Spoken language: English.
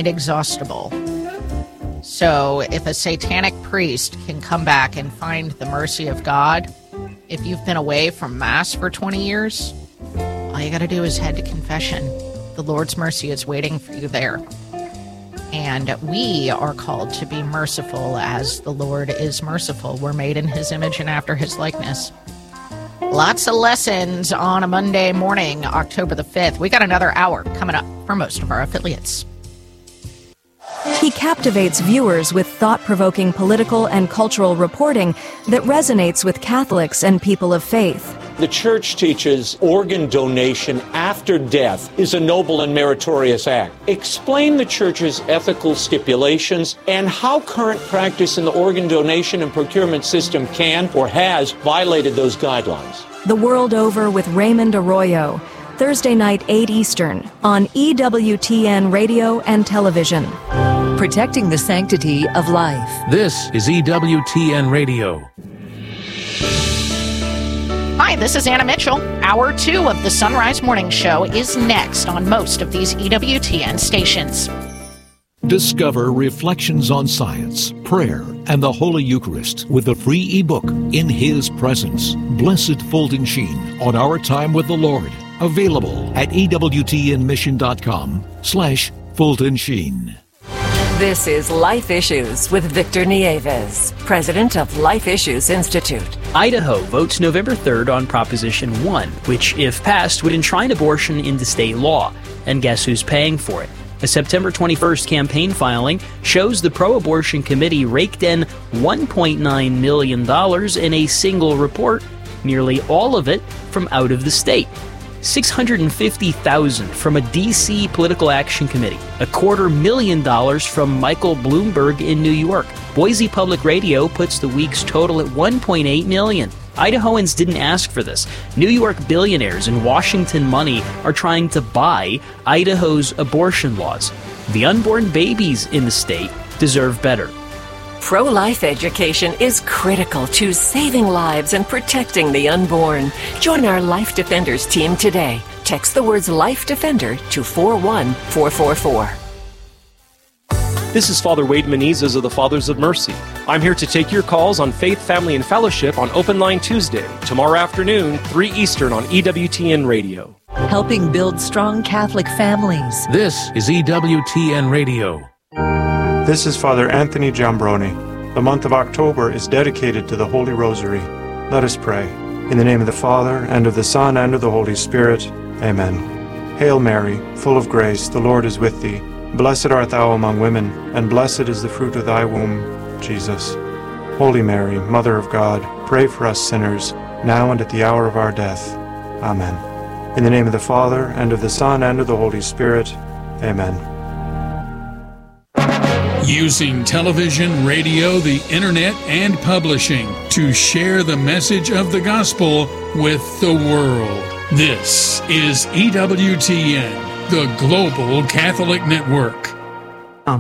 inexhaustible. So if a satanic priest can come back and find the mercy of God, if you've been away from Mass for 20 years, all you got to do is head to confession. The Lord's mercy is waiting for you there. And we are called to be merciful as the Lord is merciful. We're made in his image and after his likeness. Lots of lessons on a Monday morning, October the 5th. We got another hour coming up for most of our affiliates. He captivates viewers with thought-provoking political and cultural reporting that resonates with Catholics and people of faith. The Church teaches organ donation after death is a noble and meritorious act. Explain the Church's ethical stipulations and how current practice in the organ donation and procurement system can or has violated those guidelines. The World Over with Raymond Arroyo, Thursday night, 8 Eastern, on EWTN Radio and Television. Protecting the sanctity of life. This is EWTN Radio. Hi, this is Anna Mitchell. Hour 2 of the Sunrise Morning Show is next on most of these EWTN stations. Discover Reflections on Science, Prayer, and the Holy Eucharist with the free ebook, In His Presence, Blessed Fulton Sheen on Our Time with the Lord. Available at EWTNmission.com/Fulton Sheen. This is Life Issues with Victor Nieves, president of Life Issues Institute. Idaho votes November 3rd on Proposition 1, which, if passed, would enshrine abortion into state law. And guess who's paying for it? A September 21st campaign filing shows the pro-abortion committee raked in $1.9 million in a single report, nearly all of it from out of the state. $650,000 from a D.C. political action committee, $250,000 from Michael Bloomberg in New York. Boise Public Radio puts the week's total at $1.8 million. Idahoans didn't ask for this. New York billionaires and Washington money are trying to buy Idaho's abortion laws. The unborn babies in the state deserve better. Pro-life education is critical to saving lives and protecting the unborn. Join our Life Defenders team today. Text the words Life Defender to 41444. This is Father Wade Menezes of the Fathers of Mercy. I'm here to take your calls on Faith, Family, and Fellowship on Open Line Tuesday, tomorrow afternoon, 3 Eastern on EWTN Radio. Helping build strong Catholic families. This is EWTN Radio. This is Father Anthony Giambroni. The month of October is dedicated to the Holy Rosary. Let us pray. In the name of the Father, and of the Son, and of the Holy Spirit. Amen. Hail Mary, full of grace, the Lord is with thee. Blessed art thou among women, and blessed is the fruit of thy womb, Jesus. Holy Mary, Mother of God, pray for us sinners, now and at the hour of our death. Amen. In the name of the Father, and of the Son, and of the Holy Spirit. Amen. Using television, radio, the internet, and publishing to share the message of the gospel with the world. This is EWTN, the Global Catholic Network.